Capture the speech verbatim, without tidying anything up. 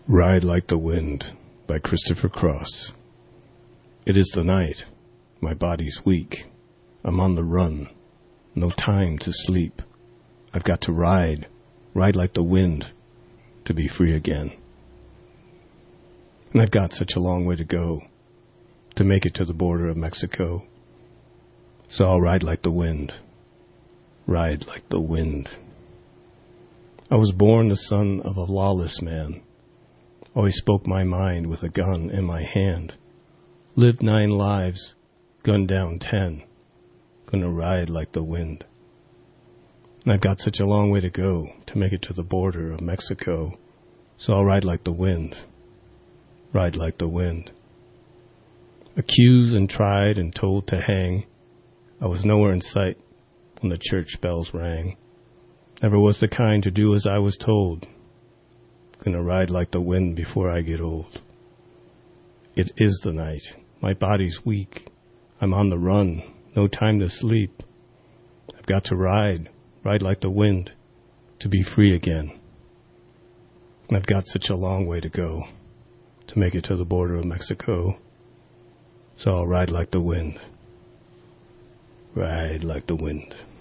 Ride Like the Wind by Christopher Cross. It is the night, my body's weak. I'm on the run, no time to sleep. I've got to ride, ride like the wind, to be free again. And I've got such a long way to go, to make it to the border of Mexico. So I'll ride like the wind, ride like the wind. I was born the son of a lawless man. Always spoke my mind with a gun in my hand. Lived nine lives, gunned down ten. Gonna ride like the wind. And I've got such a long way to go to make it to the border of Mexico. So I'll ride like the wind, ride like the wind. Accused and tried and told to hang, I was nowhere in sight when the church bells rang. Never was the kind to do as I was told. Gonna ride like the wind before I get old. It is the night, my body's weak. I'm on the run, no time to sleep. I've got to ride, ride like the wind, to be free again. And I've got such a long way to go, to make it to the border of Mexico. So I'll ride like the wind, ride like the wind.